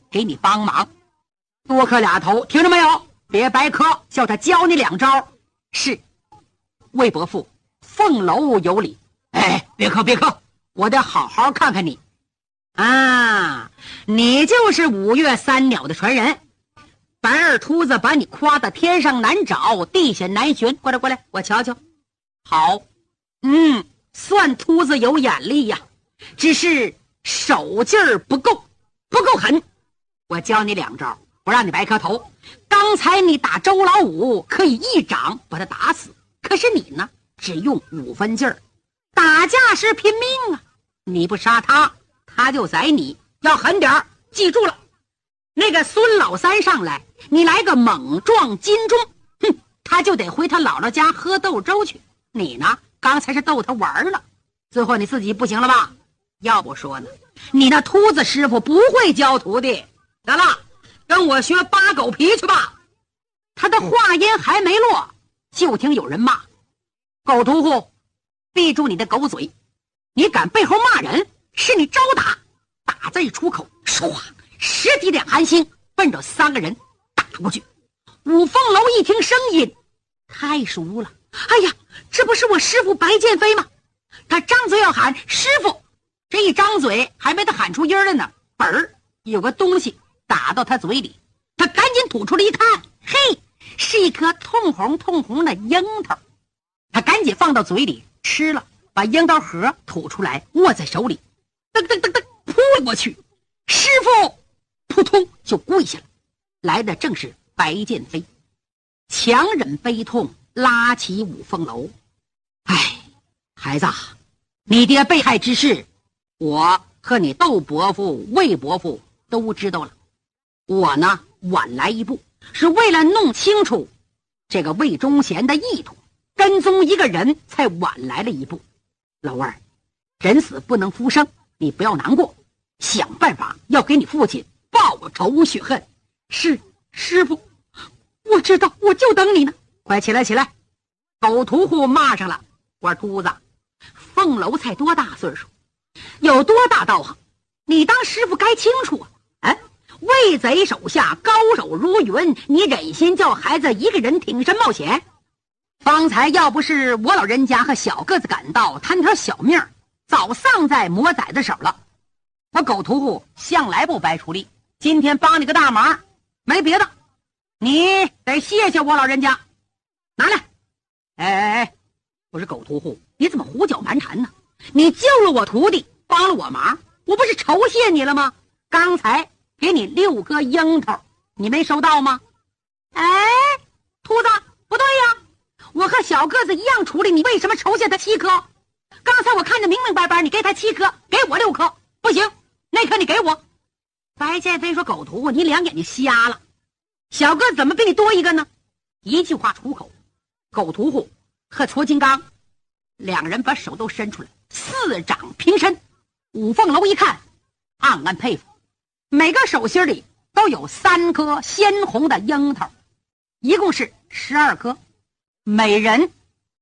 给你帮忙。多磕俩头，听着没有？别白磕，叫他教你2招。是，魏伯父，凤楼有礼。哎，别磕别磕，我得好好看看你。啊，你就是5月3鸟的传人。白二秃子把你夸得天上难找，地下难寻。过来过来，我瞧瞧。好，算秃子有眼力呀，只是手劲儿不够狠。我教你2招，不让你白磕头。刚才你打周老五可以一掌把他打死，可是你呢，只用5分劲儿。打架是拼命啊，你不杀他，他就宰你，要狠点儿。记住了，那个孙老三上来，你来个猛撞金钟，他就得回他姥姥家喝豆粥去。你呢，刚才是逗他玩了，最后你自己不行了吧？要不说呢，你那秃子师傅不会教徒弟。得了，跟我学扒狗皮去吧。他的话音还没落，就听有人骂：狗屠户，闭住你的狗嘴！你敢背后骂人，是你招打！打字出口，唰，10几点寒星奔着3个人打过去。五凤楼一听声音，太熟了。哎呀，这不是我师傅白剑飞吗？他张嘴要喊师傅，这一张嘴还没他喊出音来呢，本儿有个东西打到他嘴里，他赶紧吐出来一看，嘿，是一颗通红的樱桃。他赶紧放到嘴里吃了，把樱桃核吐出来握在手里，噔噔噔噔扑了过去。师傅扑通就跪下了，来的正是白剑飞，强忍悲痛拉起五凤楼。哎，孩子，你爹被害之事，我和你窦伯父、魏伯父都知道了。我呢，晚来一步，是为了弄清楚这个魏忠贤的意图，跟踪一个人才晚来了一步。老二，人死不能复生，你不要难过，想办法要给你父亲报仇雪恨。是，师傅，我知道，我就等你呢。快起来起来！狗屠户骂上了。我秃子，凤楼才多大岁数，有多大道行，你当师傅该清楚啊！魏贼手下高手如云，你忍心叫孩子一个人挺身冒险？方才要不是我老人家和小个子赶到，他那条小命早丧在魔崽子手了。我狗屠户向来不白出力，今天帮你个大忙，没别的，你得谢谢我老人家。拿来！哎，我是狗屠户，你怎么胡搅蛮缠呢？你救了我徒弟，帮了我忙，我不是酬谢你了吗？刚才给你6颗樱桃，你没收到吗？哎，秃子，不对呀，我和小个子一样处理，你为什么酬谢他7颗？刚才我看着明明白白，你给他7颗，给我6颗，不行，那颗你给我。白剑飞说：狗屠户，你2眼睛瞎了，小个子怎么给你多一个呢？一句话出口，狗屠户和矬金刚2个人把手都伸出来，4掌平身。五凤楼一看，暗暗佩服，每个手心里都有3颗鲜红的樱桃，一共是12颗，每人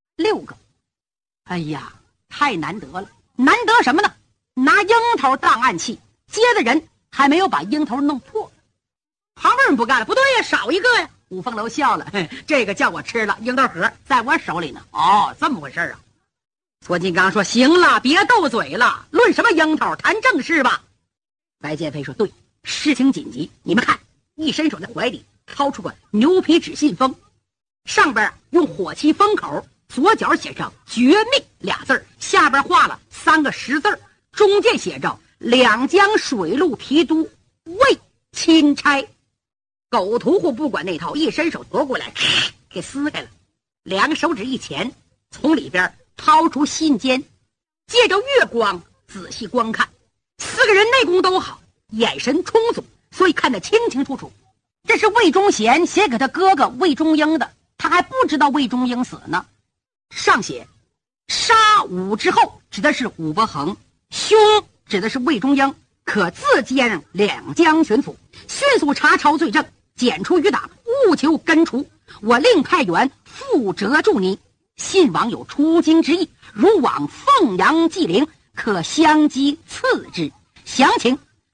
6个。哎呀，太难得了！难得什么呢？拿樱桃当暗器，接的人还没有把樱桃弄破。旁边人不干了，不对呀，少一个呀！五凤楼笑了，这个叫我吃了，樱桃核在我手里呢。哦，这么回事啊！矬金刚说：行了，别斗嘴了，论什么樱桃，谈正事吧。白剑飞说：对，事情紧急，你们看。一伸手在怀里掏出个牛皮纸信封，上边用火漆封口，左脚写上绝命俩字，下边画了3个十字，中间写着两江水陆提督魏钦差。狗屠户不管那套，一伸手夺过来，给撕开了，2个手指一钳，从里边掏出信笺，借着月光仔细观看。4个人内功都好，眼神充足，所以看得清清楚楚。这是魏忠贤写给他哥哥魏忠英的，他还不知道魏忠英死呢。上写杀武之后指的是武伯衡，凶指的是魏忠英，可自兼两江巡抚，迅速查抄罪证，检除余党，务求根除。我另派员负责助你。信王有出京之意，如往凤阳祭陵，可相机赐之。详情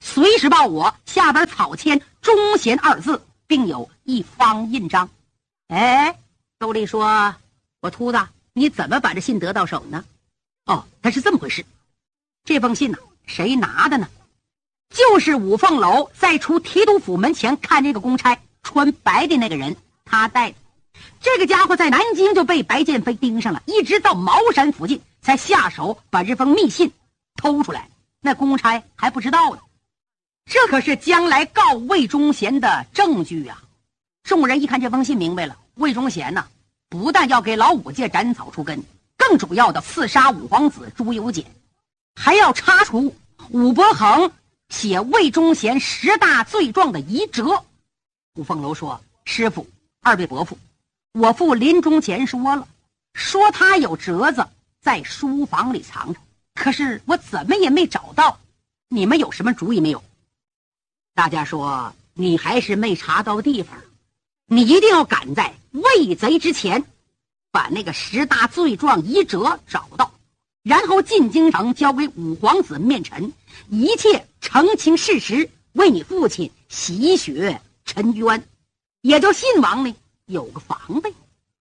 随时报我，下边草签忠贤2字，并有一方印章。哎，兜里说，我秃子，你怎么把这信得到手呢？哦，他是这么回事。这封信呢，谁拿的呢？就是五凤楼在出提督府门前看这个公差穿白的那个人，他带的。这个家伙在南京就被白剑飞盯上了，一直到茅山附近才下手把这封密信偷出来，那公差还不知道呢。这可是将来告魏忠贤的证据啊！众人一看这封信，明白了，魏忠贤呢，不但要给老五家斩草除根，更主要的刺杀五皇子朱由检，还要查除武伯衡写魏忠贤10大罪状的遗折。五凤楼说：“师傅，二位伯父，我父临终前说他有折子在书房里藏着，可是我怎么也没找到，你们有什么主意没有？”大家说：“你还是没查到地方，你一定要赶在魏贼之前把那个10大罪状遗折找到，然后进京城交给五皇子面陈，一切澄清事实，为你父亲洗雪沉冤，也就信王呢有个防备。”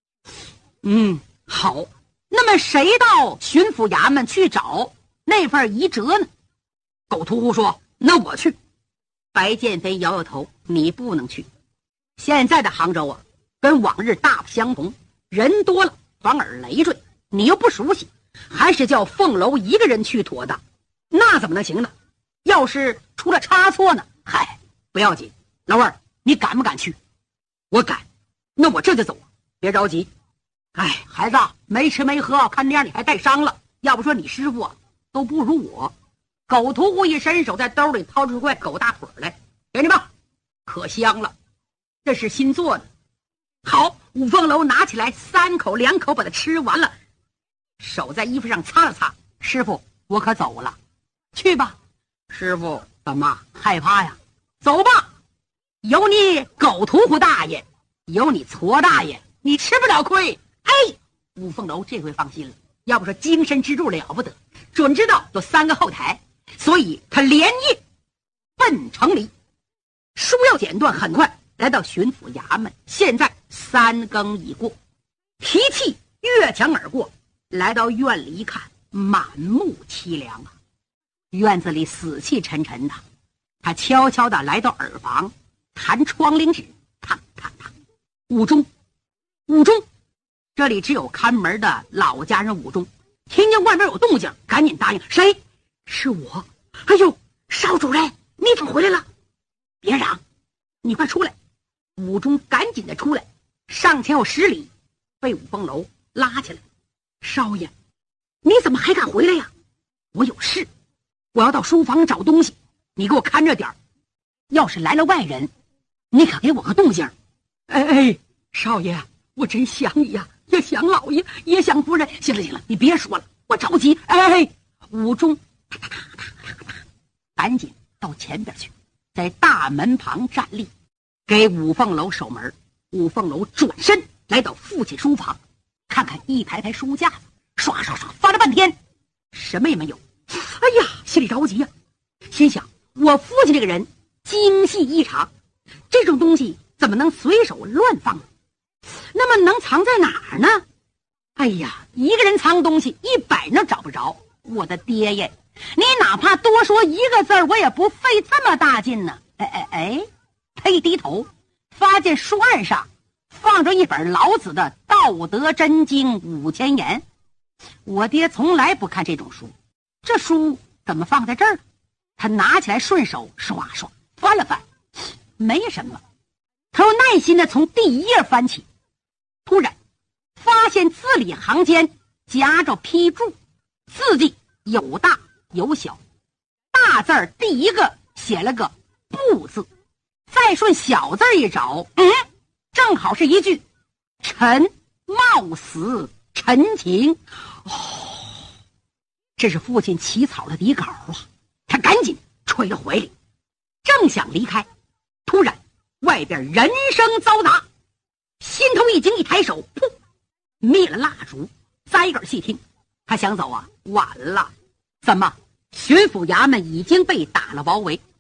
好，那么谁到巡抚衙门去找那份遗折呢？狗屠户说：“那我去。”白剑飞摇摇头：“你不能去。现在的杭州啊，跟往日大不相同，人多了反而累赘，你又不熟悉，还是叫凤楼一个人去妥当。那怎么能行呢？要是出了差错呢？嗨，不要紧。老二，你敢不敢去？”“我敢。”“那我这就走，别着急。”“哎，孩子，没吃没喝，看那样你还带伤了。要不说你师傅啊，都不如我。”狗屠户一伸手，在兜里掏出块狗大腿来，“给你吧，可香了，这是新做的。”好，五凤楼拿起来3口2口把它吃完了，手在衣服上擦了擦：“师傅，我可走了。”“去吧。”“师傅，怎么害怕呀？”“走吧，有你狗屠户大爷，有你矬大爷，你吃不了亏。”哎，五凤楼这回放心了，要不说精神支柱了不得，准知道有3个后台，所以他连夜奔城里。书要剪断，很快来到巡抚衙门。现在3更已过，提气越墙而过，来到院里一看，满目凄凉啊！院子里死气沉沉的。他悄悄地来到耳房，弹窗棂纸，嘡嘡嘡。武忠，这里只有看门的老家人武忠，听见外面有动静，赶紧答应：“谁？是我。”“哎呦，少主任，你怎么回来了？”“别嚷，你快出来。”武忠赶紧的出来，上前有10里，被五凤楼拉起来：“少爷，你怎么还敢回来呀？”“我有事，我要到书房找东西，你给我看着点儿，要是来了外人，你可给我个动静。”“哎，少爷，我真想你呀，也想老爷，也想夫人。行了，你别说了，我着急。”“哎，武忠，赶紧到前边去，在大门旁站立，给五凤楼守门。”五凤楼转身来到父亲书房，看看一排排书架子，刷刷刷翻了半天，什么也没有。哎呀，心里着急呀，心想我父亲这个人精细异常，这种东西怎么能随手乱放呢？那么能藏在哪儿呢？哎呀，一个人藏东西100人都找不着。我的爹爷，你哪怕多说1个字我也不费这么大劲呢。他一低头，发现书案上放着一本老子的《道德真经5000言》。我爹从来不看这种书，这书怎么放在这儿？他拿起来顺手刷刷翻了翻，没什么。他又耐心的从第1页翻起，突然发现字里行间夹着批注，字迹有大有小。大字儿第1个写了个不字，再顺小字一找，正好是一句臣冒死陈情。这是父亲起草的底稿啊！他赶紧揣到怀里，正想离开，突然外边人声嘈杂，心头一惊，一抬手，噗，灭了蜡烛，栽个细听。他想走啊，晚了。怎么？巡抚衙门已经被打了包围，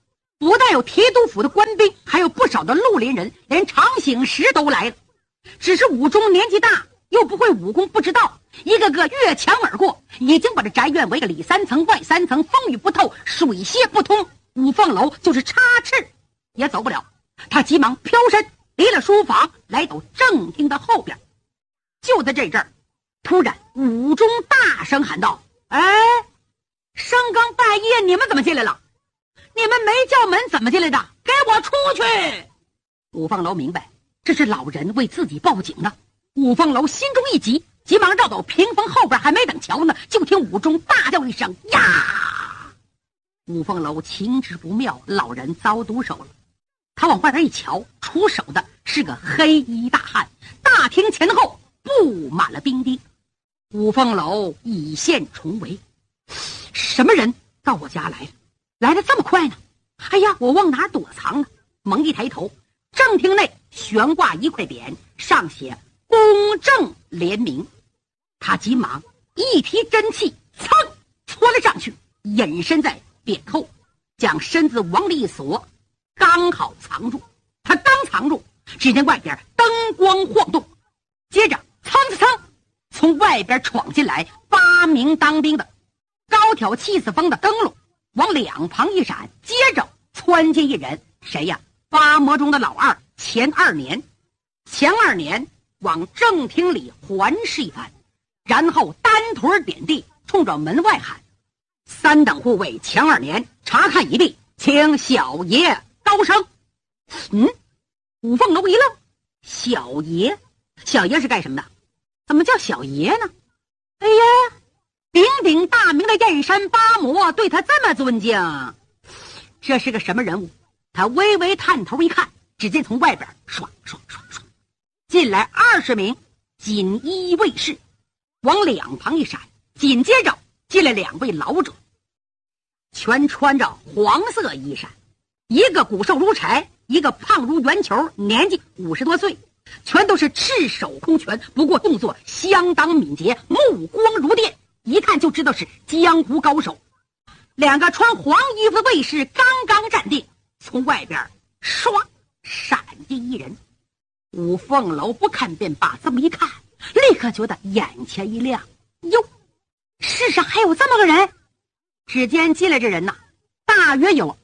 不但有提督府的官兵，还有不少的绿林人，连常醒时都来了。只是武忠年纪大，又不会武功，不知道，一个个越墙而过，已经把这宅院围个里三层外三层，风雨不透，水泄不通。五凤楼就是插翅也走不了。他急忙飘身离了书房，来到正厅的后边。就在这阵儿，突然武忠大声喊道：哎，深更半夜你们怎么进来了？你们没叫门怎么进来的？给我出去！五凤楼明白这是老人为自己报警呢。五凤楼心中一急，急忙绕到屏风后边，还没等瞧呢，就听武忠大叫一声：呀！五凤楼情知不妙，老人遭毒手了。他往外边一瞧，出手的是个黑衣大汉，大厅前后布满了兵丁。五凤楼以陷重围，什么人到我家来了？来得这么快呢？哎呀，我往哪儿躲藏呢？猛一抬头，正厅内悬挂一块匾，上写公正廉明。他急忙一提真气，噌戳了上去，隐身在匾后，将身子往里一锁，刚好藏住。他刚藏住，只见外边灯光晃动，接着噌噌噌从外边闯进来8名当兵的，高挑气死风的灯笼往两旁一闪，接着窜进一人，谁呀？八魔中的老二钱二年。钱二年往正厅里环视一番，然后单腿点地，冲着门外喊：三等护卫钱二年，查看一毕，请小爷高升。五凤楼一愣，小爷是干什么的？怎么叫小爷呢？哎呀，鼎鼎大名的燕山八魔对他这么尊敬，这是个什么人物？他微微探头一看，只见从外边唰唰唰唰进来20名锦衣卫士，往两旁一闪，紧接着进来2位老者，全穿着黄色衣衫，一个骨瘦如柴，一个胖如圆球，年纪50多岁，全都是赤手空拳，不过动作相当敏捷，目光如电，一看就知道是江湖高手。2个穿黄衣服的卫士刚刚站定，从外边唰闪进一人。五凤楼不看便罢，这么一看，立刻觉得眼前一亮，哟，世上还有这么个人。只见进来这人呐，大约有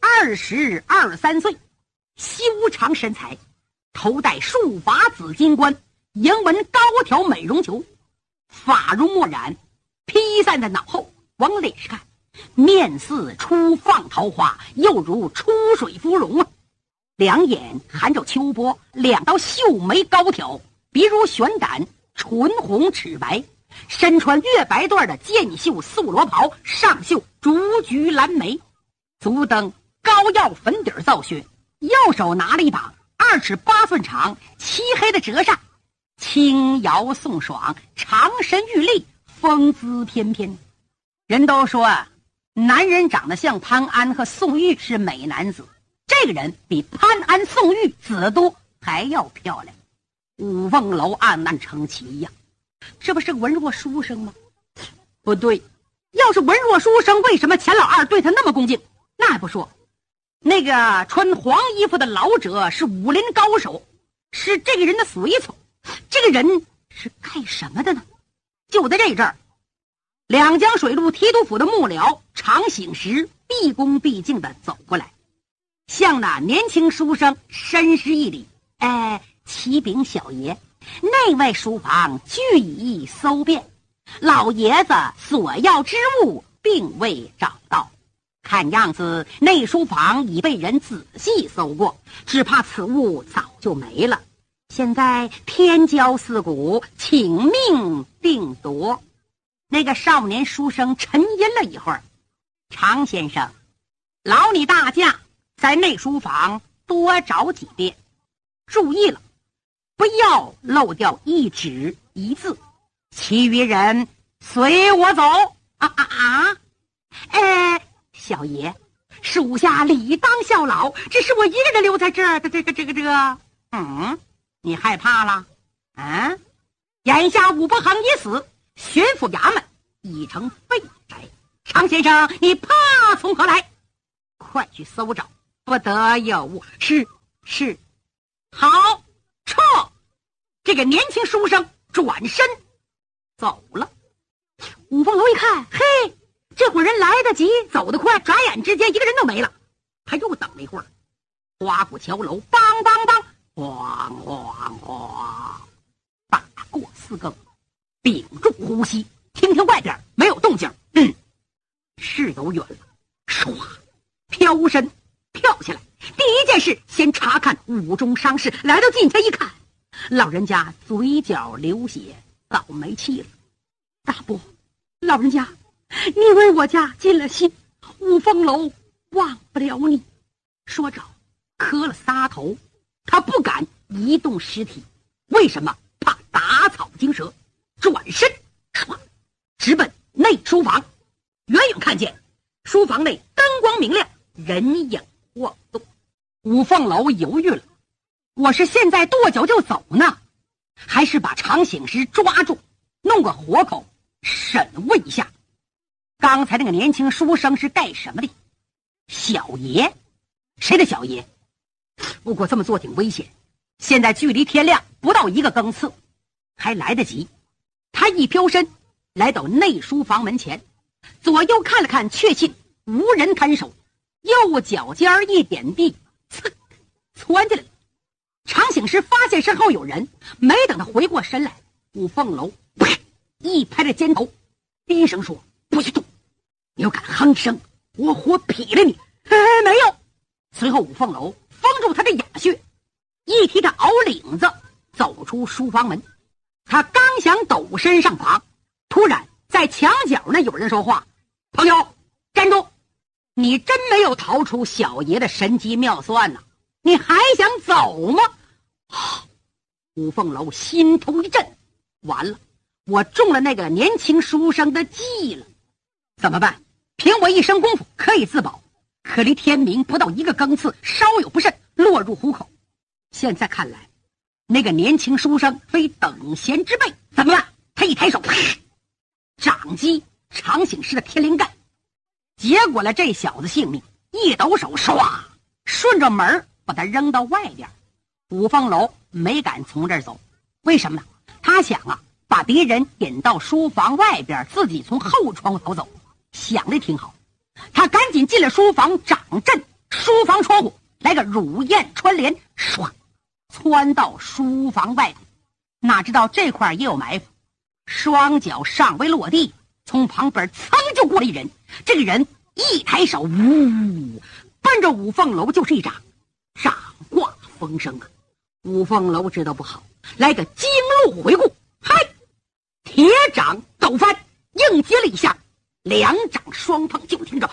22、23岁，修长身材，头戴束发紫金冠，银纹高挑美容球，发如墨染，披散在脑后。往脸上看，面似初放桃花，又如出水芙蓉啊。两眼含着秋波，2道秀眉高挑，鼻如悬胆，唇红齿白，身穿月白缎的箭袖素罗袍，上绣竹菊蓝莓，足蹬高腰粉底皂靴，右手拿了一把2尺8寸长漆黑的折扇，轻摇送爽，长身玉立，风姿翩翩。人都说男人长得像潘安和宋玉是美男子，这个人比潘安、宋玉、子都还要漂亮。五凤楼暗暗称奇呀，这不是个文弱书生吗？不对，要是文弱书生，为什么钱老二对他那么恭敬？那还不说，那个穿黄衣服的老者是武林高手，是这个人的随从。这个人是干什么的呢？就在这阵儿，两江水路提督府的幕僚常醒时毕恭毕敬地走过来，向那年轻书生深施一礼：启禀小爷，内外书房俱已搜遍，老爷子所要之物并未找到，看样子内书房已被人仔细搜过，只怕此物早就没了。现在天骄四股，请命定夺。那个少年书生沉吟了一会儿：常先生，劳你大驾在内书房多找几遍，注意了，不要漏掉一纸一字，其余人随我走。小爷，属下理当效劳，只是我一个人留在这儿的你害怕了？眼下武伯衡已死，巡抚衙门已成废宅，常先生你怕从何来？快去搜找不得有误。是。好，撤。这个年轻书生转身走了。五凤楼一看，嘿，这伙人来得及，走得快，转眼之间一个人都没了。他又等了一会儿，花鼓桥楼，梆梆梆，咣咣咣，打过4更，屏住呼吸，听听外边没有动静。是有远了。唰，飘身跳下来，第一件事先查看屋中伤势。来到近前一看，老人家嘴角流血，早没气了。大伯，老人家，你为我家尽了心，五凤楼忘不了你。说着磕了仨头。他不敢移动尸体，为什么？怕打草惊蛇。转身唰，直奔内书房。远远看见书房内灯光明亮，人影晃动。五凤楼犹豫了，我是现在跺脚就走呢，还是把常醒时抓住，弄个活口审问一下？刚才那个年轻书生是干什么的？小爷？谁的小爷？不过这么做挺危险，现在距离天亮不到1个更次，还来得及。他一飘身来到内书房门前，左右看了看，确信无人看守，右脚尖一点地，窜进来了。常醒时发现身后有人，没等他回过身来，五凤楼一拍着肩头，低声说：“不许动！你要敢哼声，我活劈了你！”没有。随后五凤楼封住他的哑穴，一提他袄领子，走出书房门。他刚想抖身上房，突然在墙角那有人说话：“朋友，站住！你真没有逃出小爷的神机妙算呢？你还想走吗？”五凤楼心头一震，完了，我中了那个年轻书生的计了。怎么办？凭我一身功夫可以自保，可离天明不到1个更次，稍有不慎落入虎口。现在看来，那个年轻书生非等闲之辈。怎么办？他一抬手，掌击常醒时的天灵盖，结果了这小子性命。一抖手，唰，顺着门把他扔到外边。五凤楼没敢从这儿走，为什么呢？他想把敌人引到书房外边，自己从后窗户逃走。想的挺好，他赶紧进了书房，掌阵书房窗户，来个乳燕穿连，唰，窜到书房外头。哪知道这块也有埋伏，双脚尚未落地，从旁边噌就过了一人。这个人一抬手，呜，奔着五凤楼就是一掌，掌挂风声啊！五凤楼知道不好，来个惊路回顾，嗨，铁掌抖翻，硬接了一下，两掌双碰，就听着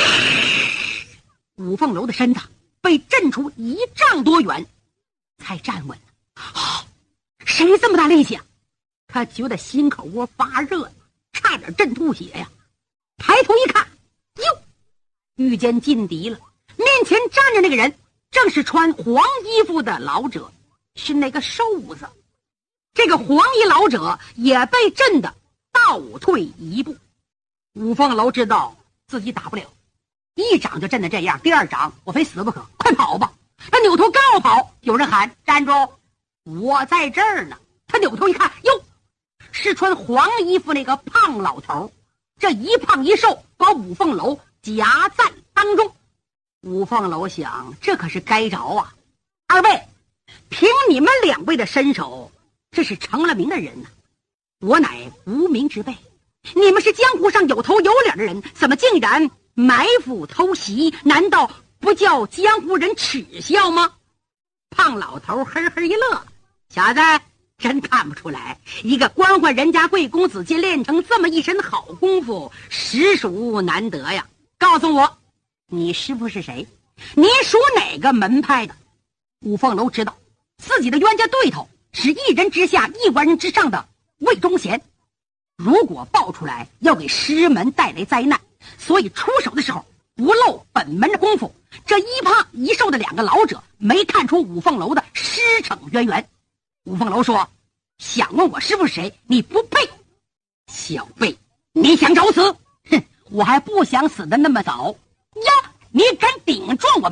五凤楼的身子被震出1丈多远，才站稳。谁这么大力气啊？他觉得心口窝发热，差点震吐血呀！抬头一看，哟，遇见劲敌了。面前站着那个人正是穿黄衣服的老者，是那个瘦子。这个黄衣老者也被震得倒退1步。五凤楼知道自己打不了，一掌就震得这样，第二掌我非死不可，快跑吧！他扭头刚要跑，有人喊：“站住！我在这儿呢！”他扭头一看，哟，是穿黄衣服那个胖老头。这一胖一瘦，把五凤楼夹在当中。五凤楼想，这可是该着啊！二位，凭你们2位的身手，这是成了名的人呢。我乃无名之辈，你们是江湖上有头有脸的人，怎么竟然埋伏偷袭？难道不叫江湖人耻笑吗？胖老头呵呵一乐，小子真看不出来，一个官宦人家贵公子竟练成这么一身好功夫，实属难得呀！告诉我，你师父是谁？你属哪个门派的？五凤楼知道自己的冤家对头是一人之下1万人之上的魏忠贤，如果爆出来要给师门带来灾难，所以出手的时候不露本门的功夫。这一胖一瘦的2个老者没看出五凤楼的师承渊源。五凤楼说：“想问我师父是谁？你不配！小辈，你想找死？哼，我还不想死的那么早呀！你敢顶撞我们，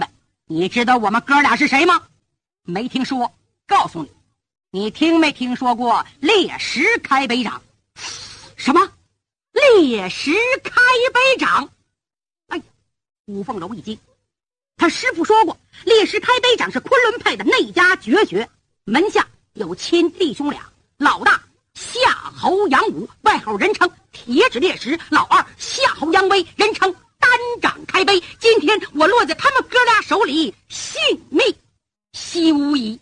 你知道我们哥俩是谁吗？没听说。告诉你，你听没听说过烈士开杯掌？什么？烈士开杯掌？哎，吴凤楼一惊，他师父说过，烈士开杯掌是昆仑派的内家绝学，门下有亲弟兄俩，老大夏侯杨武，外号人称铁指烈士；老二夏侯杨威，人称单掌开杯。今天我落在他们哥俩手里，性命稀无疑。